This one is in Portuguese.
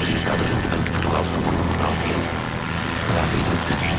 registava junto ao Banco de Portugal socorro moral dele para a vida de todos